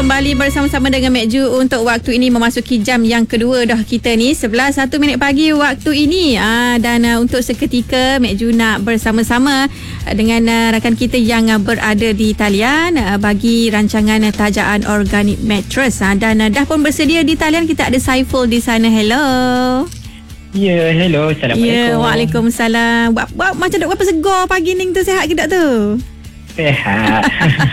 kembali bersama-sama dengan Mek Ju untuk waktu ini memasuki jam yang kedua dah kita ni 11:01 pagi waktu ini. Dan untuk seketika Mek Ju nak bersama-sama dengan rakan kita yang berada di talian bagi rancangan tajaan organic mattress. Dan dah pun bersedia di talian kita ada Saiful di sana. Hello. Ya, hello. Assalamualaikum. Ya, waalaikumsalam. Macam dok apa segar pagi ni tu, sihat ke tak tu? Sehat.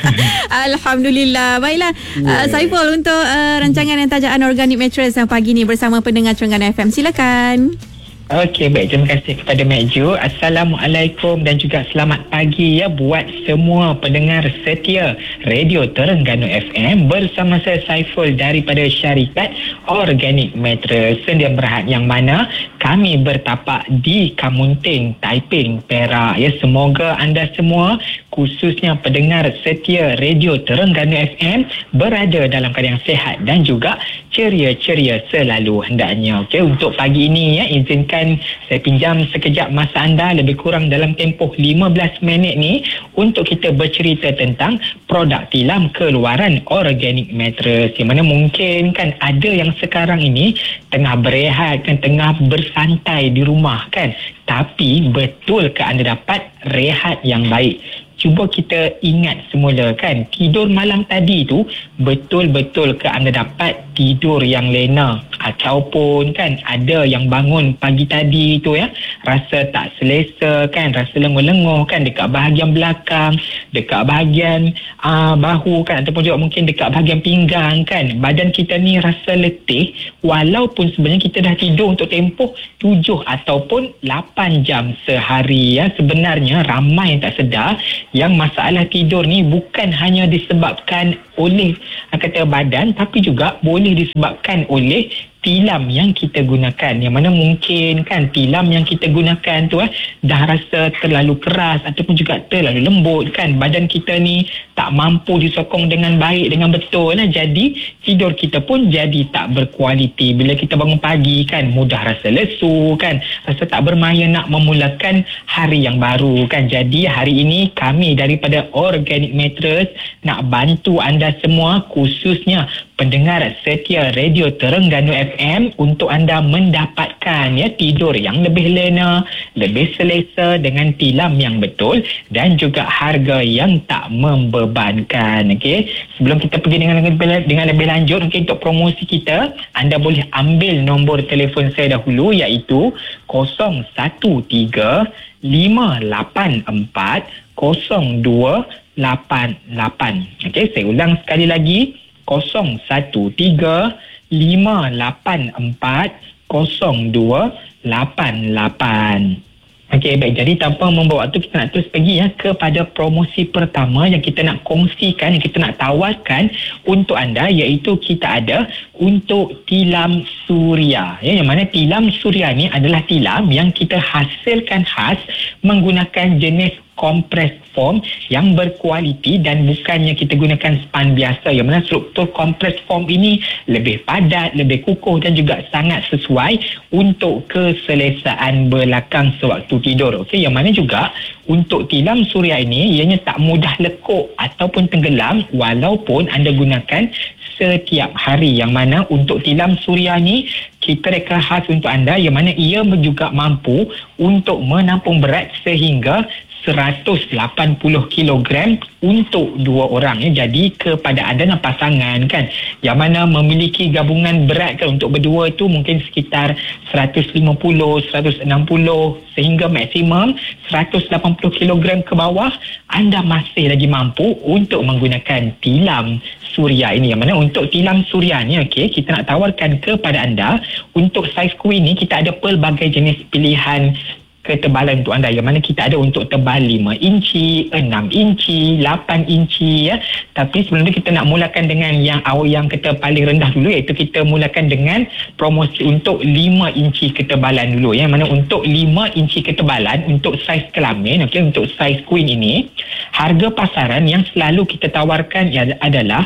Alhamdulillah. Baiklah, Saiful untuk rancangan tajaan organic mattress pagi ni bersama pendengar Terengganu FM. Silakan. Okey, baik. Terima kasih kepada Mek Ju. Assalamualaikum dan juga selamat pagi ya buat semua pendengar setia Radio Terengganu FM bersama saya Saiful daripada syarikat Organic Mattress Sedia Berhad yang mana kami bertapak di Kamunting, Taiping, Perak ya. Semoga anda semua khususnya pendengar setia Radio Terengganu FM berada dalam keadaan sehat dan juga ceria-ceria selalu hendaknya. Okey, untuk pagi ini ya, izinkan saya pinjam sekejap masa anda lebih kurang dalam tempoh 15 minit ni untuk kita bercerita tentang produk tilam keluaran Organic Mattress yang mana mungkin kan ada yang sekarang ini tengah berehat kan, tengah bersantai di rumah kan, tapi betul ke anda dapat rehat yang baik? Cuba kita ingat semula kan, tidur malam tadi tu betul-betul ke anda dapat tidur yang lena, ataupun kan ada yang bangun pagi tadi tu ya rasa tak selesa kan, rasa lenguh-lenguh kan dekat bahagian belakang, dekat bahagian bahu kan, ataupun juga mungkin dekat bahagian pinggang kan, badan kita ni rasa letih walaupun sebenarnya kita dah tidur untuk tempoh 7 ataupun 8 jam sehari ya. Sebenarnya ramai yang tak sedar yang masalah tidur ni bukan hanya disebabkan oleh kata badan, tapi juga boleh disebabkan oleh tilam yang kita gunakan, yang mana mungkin kan tilam yang kita gunakan tu dah rasa terlalu keras ataupun juga terlalu lembut kan, badan kita ni tak mampu disokong dengan baik, dengan betul jadi tidur kita pun jadi tak berkualiti. Bila kita bangun pagi kan mudah rasa lesu kan, rasa tak bermaya nak memulakan hari yang baru kan. Jadi hari ini kami daripada Organic Mattress nak bantu anda semua khususnya pendengar setia Radio Terengganu FM untuk anda mendapatkan ya tidur yang lebih lena, lebih selesa dengan tilam yang betul dan juga harga yang tak membebankan. Okey, sebelum kita pergi dengan lebih lanjut mungkin untuk promosi kita, anda boleh ambil nombor telefon saya dahulu iaitu 013 584 0288. Okey, saya ulang sekali lagi, 013-584-0288. Okey, baik. Jadi tanpa membawa waktu, kita nak terus pergi ya kepada promosi pertama yang kita nak kongsikan, yang kita nak tawarkan untuk anda, iaitu kita ada untuk tilam suria ya, yang mana tilam suria ni adalah tilam yang kita hasilkan khas menggunakan jenis kompres foam yang berkualiti dan bukannya kita gunakan span biasa, yang mana struktur kompres foam ini lebih padat, lebih kukuh dan juga sangat sesuai untuk keselesaan belakang sewaktu tidur. Okey, yang mana juga untuk tilam suria ini ianya tak mudah lekuk ataupun tenggelam walaupun anda gunakan setiap hari, yang mana untuk tilam suria ni kita reka khas untuk anda, yang mana ia juga mampu untuk menampung berat sehingga 180 kilogram untuk 2 orang ya. Jadi kepada anda dan pasangan kan yang mana memiliki gabungan berat kan, untuk berdua itu mungkin sekitar 150, 160 sehingga maksimum 180 kilogram ke bawah, anda masih lagi mampu untuk menggunakan tilam suria ini, yang mana untuk tilam suria ni okey, kita nak tawarkan kepada anda untuk saiz queen ni kita ada pelbagai jenis pilihan ketebalan untuk anda, yang mana kita ada untuk tebal 5 inci, 6 inci, 8 inci ya. Tapi sebelum itu kita nak mulakan dengan yang kita paling rendah dulu, iaitu kita mulakan dengan promosi untuk 5 inci ketebalan dulu, yang mana untuk 5 inci ketebalan untuk saiz kelamin, okey, untuk saiz queen ini harga pasaran yang selalu kita tawarkan adalah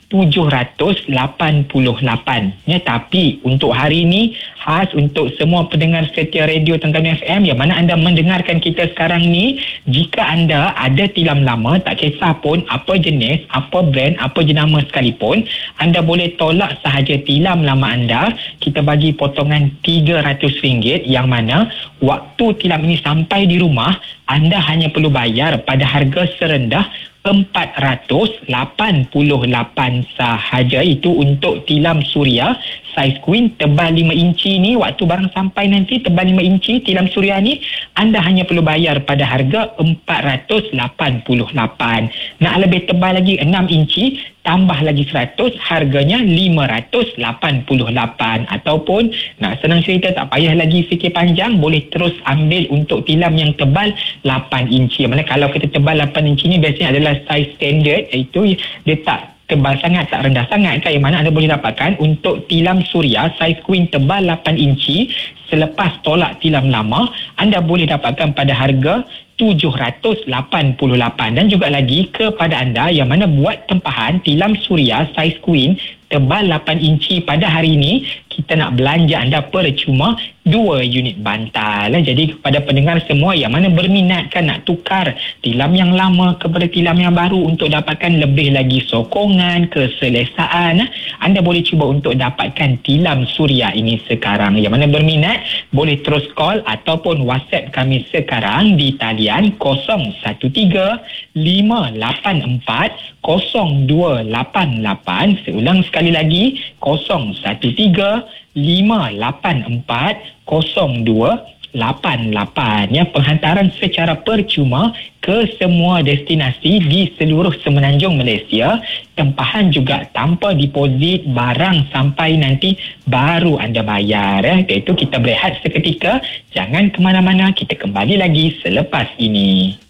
788 ya. Tapi untuk hari ini khas untuk semua pendengar setia Radio Terengganu FM yang mana anda mendengarkan kita sekarang ni, jika anda ada tilam lama, tak kisah pun apa jenis, apa brand, apa jenama sekalipun, anda boleh tolak sahaja tilam lama anda. Kita bagi potongan RM300 yang mana waktu tilam ini sampai di rumah, anda hanya perlu bayar pada harga serendah RM488 sahaja. Itu untuk tilam suria saiz queen tebal 5 inci ni. Waktu barang sampai nanti tebal 5 inci tilam suria ni, anda hanya perlu bayar pada harga RM488. Nak lebih tebal lagi 6 inci, tambah lagi 100, harganya RM588. Ataupun nak senang cerita, tak payah lagi fikir panjang, boleh terus ambil untuk tilam yang tebal 8 inci. Mana kalau kita tebal 8 inci ni biasanya adalah saiz standard, iaitu dia tak tebal sangat, tak rendah sangat kan, yang mana anda boleh dapatkan untuk tilam suria saiz queen tebal 8 inci. Selepas tolak tilam lama, anda boleh dapatkan pada harga RM788. Dan juga lagi kepada anda yang mana buat tempahan tilam suria saiz queen tebal 8 inci pada hari ini, kita nak belanja anda percuma 2 unit bantal. Jadi kepada pendengar semua yang mana berminat kan nak tukar tilam yang lama kepada tilam yang baru untuk dapatkan lebih lagi sokongan, keselesaan, anda boleh cuba untuk dapatkan tilam suria ini sekarang. Yang mana berminat boleh terus call ataupun WhatsApp kami sekarang di talian 0135840288. Seulang sekali lagi, 0135840288 ya. Penghantaran secara percuma ke semua destinasi di seluruh semenanjung Malaysia. Tempahan juga tanpa deposit, barang sampai nanti baru anda bayar ya. Itu kita berehat seketika, jangan ke mana-mana, kita kembali lagi selepas ini.